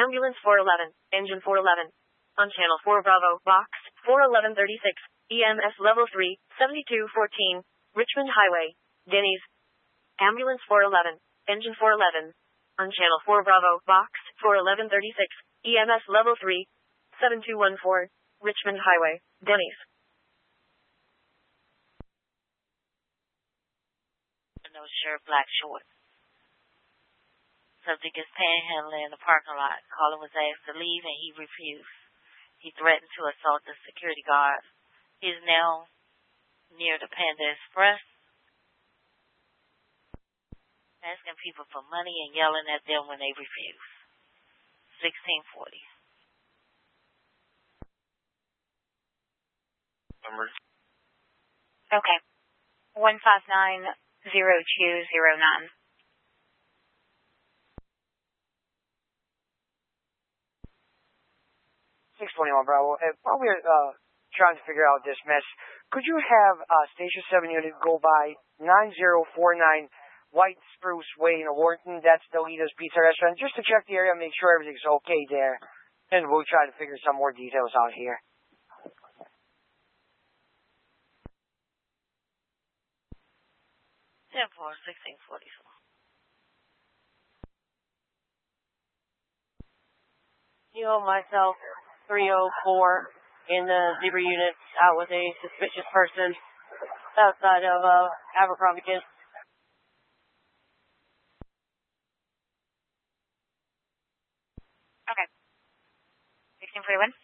Ambulance 411, engine 411. On channel 4 Bravo, box 41136, EMS level 3, 7214, Richmond Highway, Denny's. Ambulance 411, engine 411. On channel 4 Bravo, box 41136, EMS level 3, 7214, Richmond Highway, Denny's. No shirt, black shorts. Subject is panhandling in the parking lot. Caller was asked to leave and he refused. He threatened to assault the security guard. He is now near the Panda Express, asking people for money and yelling at them when they refuse. 1640. Numbers. Okay. 1590209. 621 Bravo. While we're trying to figure out this mess, could you have Station 7 unit go by 9049 White Spruce Way in Wharton? That's Dolitos Pizza Restaurant. Just to check the area and make sure everything's okay there. And we'll try to figure some more details out here. Ten four 1644. You know, myself, 304 in the Zebra unit, out with a suspicious person outside of Abercrombie Kids. Okay. 1641.